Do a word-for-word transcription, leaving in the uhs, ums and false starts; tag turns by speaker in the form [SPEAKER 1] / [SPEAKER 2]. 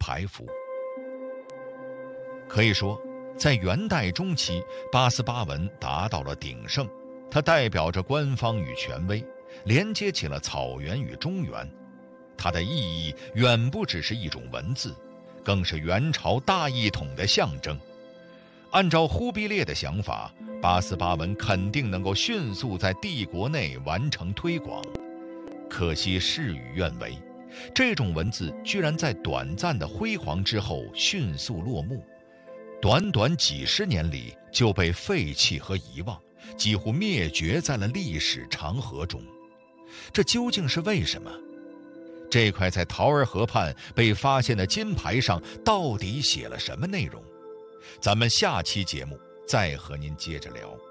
[SPEAKER 1] 牌符。可以说，在元代中期，八思巴文达到了鼎盛，它代表着官方与权威，连接起了草原与中原。它的意义远不只是一种文字，更是元朝大一统的象征。按照忽必烈的想法，八思巴文肯定能够迅速在帝国内完成推广。可惜事与愿违，这种文字居然在短暂的辉煌之后迅速落幕，短短几十年里就被废弃和遗忘，几乎灭绝在了历史长河中。这究竟是为什么？这块在桃儿河畔被发现的金牌上到底写了什么内容？咱们下期节目再和您接着聊。